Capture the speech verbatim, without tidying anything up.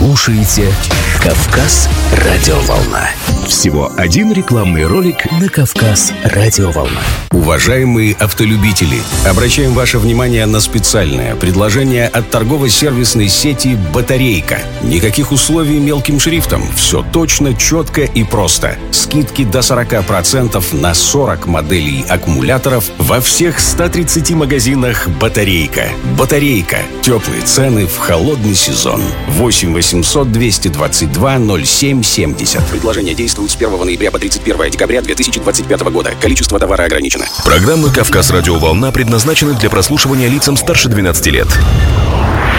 слушаете «Кавказ Радиоволна». Всего один рекламный ролик на «Кавказ Радиоволна». Уважаемые автолюбители, обращаем ваше внимание на специальное предложение от торгово-сервисной сети «Батарейка». Никаких условий мелким шрифтом. Все точно, четко и просто. Скидки до сорок процентов на сорок моделей аккумуляторов во всех ста тридцати магазинах «Батарейка». «Батарейка». Теплые цены в холодный сезон. восемь восемьсот двести двадцать два ноль семь семьдесят. Предложение действует с первого ноября по тридцать первое декабря две тысячи двадцать пятого года. Количество товара ограничено. Программа «Кавказ Радиоволна» предназначена для прослушивания лицам старше двенадцати лет.